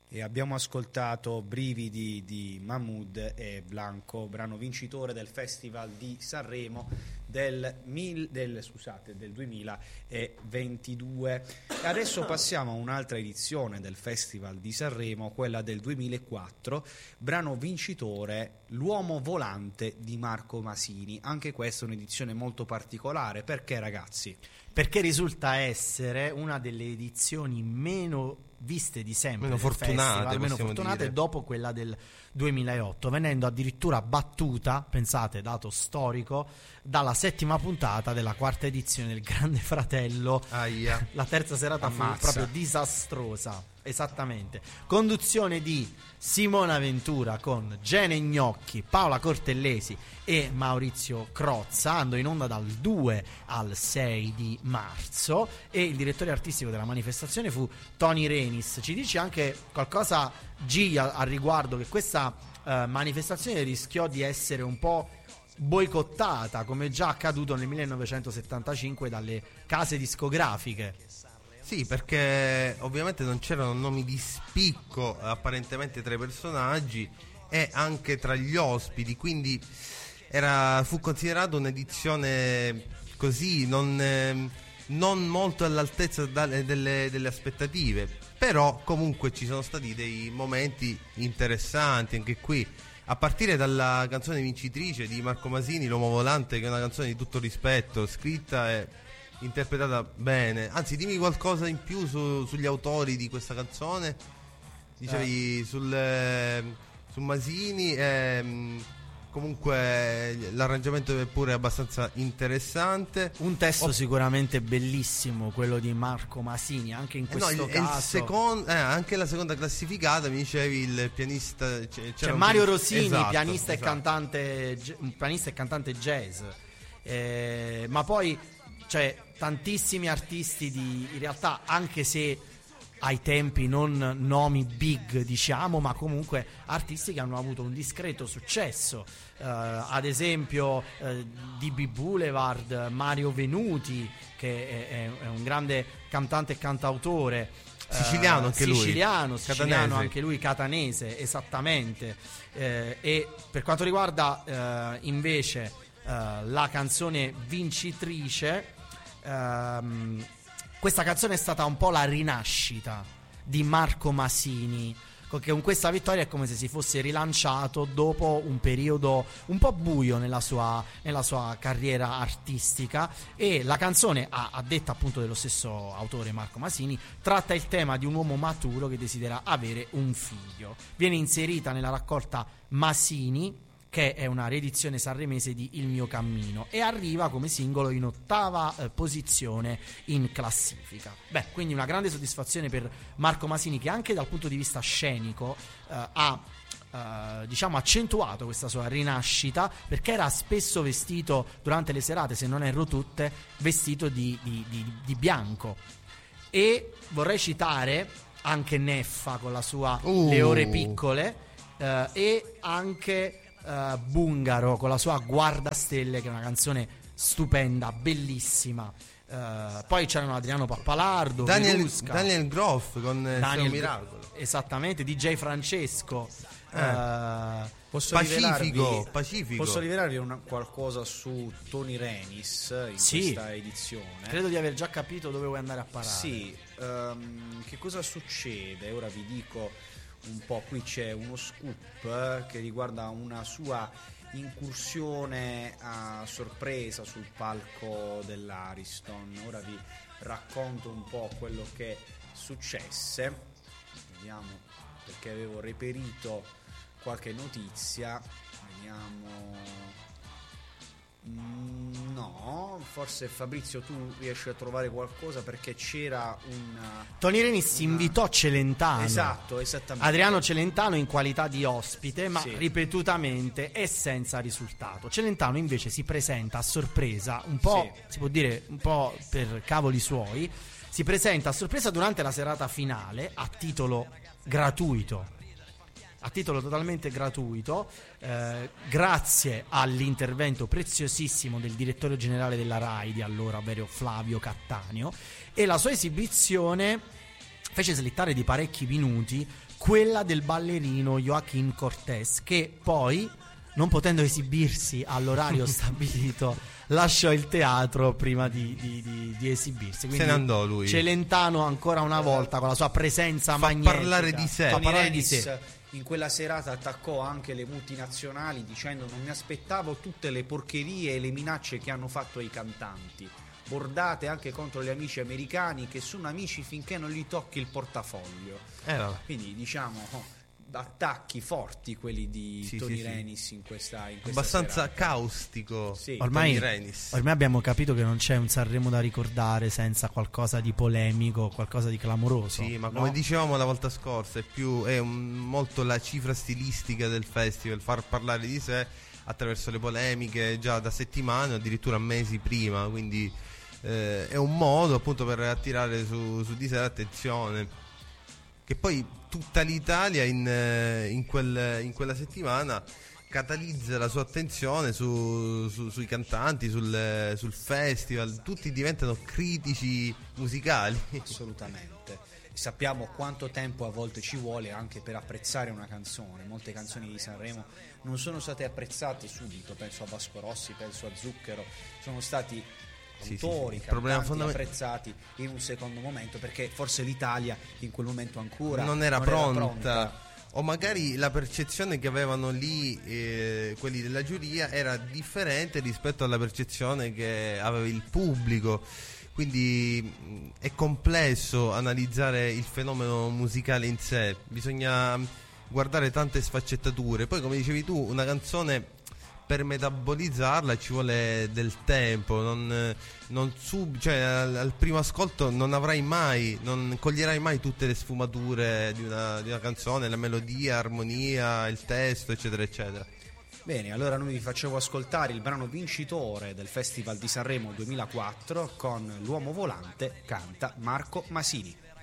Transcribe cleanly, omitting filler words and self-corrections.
E abbiamo ascoltato Brividi di Mahmood e Blanco, brano vincitore del Festival di Sanremo del 2022. E adesso passiamo a un'altra edizione del Festival di Sanremo, quella del 2004, brano vincitore L'uomo volante di Marco Masini. Anche questa è un'edizione molto particolare. Perché, ragazzi? Perché risulta essere una delle edizioni meno viste di sempre, meno fortunate dopo quella del 2008, venendo addirittura battuta, pensate, dato storico, dalla 7ª puntata della 4ª edizione del Grande Fratello. Aia. La terza serata fu proprio disastrosa. Esattamente. Conduzione di Simona Ventura con Gene Gnocchi, Paola Cortellesi e Maurizio Crozza, andò in onda dal 2 al 6 di marzo e il direttore artistico della manifestazione fu Tony Renis. Ci dice anche qualcosa, G, al riguardo, che questa manifestazione rischiò di essere un po' boicottata, come già accaduto nel 1975 dalle case discografiche. Sì, perché ovviamente non c'erano nomi di spicco apparentemente tra i personaggi e anche tra gli ospiti, quindi fu considerato un'edizione così non molto all'altezza delle aspettative, però comunque ci sono stati dei momenti interessanti anche qui, a partire dalla canzone vincitrice di Marco Masini, L'uomo volante, che è una canzone di tutto rispetto, scritta e interpretata bene. Anzi, dimmi qualcosa in più sugli autori di questa canzone. Dicevi su Masini, comunque l'arrangiamento è pure abbastanza interessante. Un testo sicuramente bellissimo, quello di Marco Masini, anche in questo caso. Anche la seconda classificata, mi dicevi, il pianista, c'è Mario Rosini, esatto, pianista e cantante jazz. Ma poi c'è tantissimi artisti in realtà, anche se ai tempi non nomi big, diciamo, ma comunque artisti che hanno avuto un discreto successo, ad esempio DB Boulevard, Mario Venuti, che è un grande cantante e cantautore, siciliano anche lui, siciliano anche lui, catanese, esattamente. E per quanto riguarda invece la canzone vincitrice, questa canzone è stata un po' la rinascita di Marco Masini, che con questa vittoria è come se si fosse rilanciato dopo un periodo un po' buio nella sua carriera artistica. E la canzone, a detta appunto dello stesso autore Marco Masini, tratta il tema di un uomo maturo che desidera avere un figlio. Viene inserita nella raccolta Masini, che è una riedizione sanremese di Il mio cammino, e arriva come singolo in 8ª posizione in classifica. Quindi una grande soddisfazione per Marco Masini, che anche dal punto di vista scenico ha diciamo accentuato questa sua rinascita, perché era spesso vestito durante le serate, se non erro tutte, vestito di bianco. E vorrei citare anche Neffa con la sua Le ore piccole, e anche Bungaro con la sua Guardastelle, che è una canzone stupenda, bellissima. Poi c'erano Adriano Pappalardo, Daniel Groff con Daniel Miracolo, esattamente, DJ Francesco. Posso Pacifico. rivelarvi qualcosa su Tony Renis in questa edizione? Credo di aver già capito dove vuoi andare a parare. Sì, che cosa succede? Ora vi dico un po'. Qui c'è uno scoop che riguarda una sua incursione a sorpresa sul palco dell'Ariston. Ora vi racconto un po' quello che successe. Vediamo, perché avevo reperito qualche notizia. Vediamo. No, forse Fabrizio tu riesci a trovare qualcosa, perché c'era Tony Renis invitò Celentano. Esatto, esattamente. Adriano Celentano in qualità di ospite, ma ripetutamente e senza risultato. Celentano invece si presenta a sorpresa, un po', si può dire, un po' per cavoli suoi, si presenta a sorpresa durante la serata finale a titolo gratuito. A titolo totalmente gratuito, grazie all'intervento preziosissimo del direttore generale della RAI di allora, ovvero Flavio Cattaneo, e la sua esibizione fece slittare di parecchi minuti quella del ballerino Joaquín Cortés, che poi, non potendo esibirsi all'orario stabilito, lasciò il teatro prima di esibirsi. Quindi se ne andò lui. Celentano ancora una volta con la sua presenza magnetica parlare di sé. fa parlare di Renis sé. in quella serata attaccò anche le multinazionali dicendo: non mi aspettavo tutte le porcherie e le minacce che hanno fatto ai cantanti, bordate anche contro gli amici americani che sono amici finché non gli tocchi il portafoglio. Vabbè. Quindi diciamo attacchi forti quelli di Sì, Tony sì, sì. Renis in questa Abbastanza serata. caustico. Sì. Ormai, Tony Renis. ormai abbiamo capito che non c'è un Sanremo da ricordare senza qualcosa di polemico, qualcosa di clamoroso. Sì, ma no? come dicevamo la volta scorsa, molto la cifra stilistica del festival, far parlare di sé attraverso le polemiche già da settimane o addirittura mesi prima, quindi è un modo appunto per attirare su di sé l'attenzione. Che poi tutta l'Italia in quella settimana catalizza la sua attenzione sui cantanti, sul festival, tutti diventano critici musicali. Assolutamente. Sappiamo quanto tempo a volte ci vuole anche per apprezzare una canzone. Molte canzoni di Sanremo non sono state apprezzate subito, penso a Vasco Rossi, penso a Zucchero, sono stati autori, Il problema cantanti apprezzati in un secondo momento, perché forse l'Italia in quel momento ancora non era pronta. O magari la percezione che avevano lì quelli della giuria era differente rispetto alla percezione che aveva il pubblico. Quindi è complesso analizzare il fenomeno musicale in sé, bisogna guardare tante sfaccettature. Poi, come dicevi tu, una canzone per metabolizzarla ci vuole del tempo, cioè al primo ascolto non coglierai mai tutte le sfumature di una canzone, la melodia, l'armonia, il testo, eccetera eccetera. Bene, allora noi vi facciamo ascoltare il brano vincitore del Festival di Sanremo 2004 con L'uomo volante, canta Marco Masini.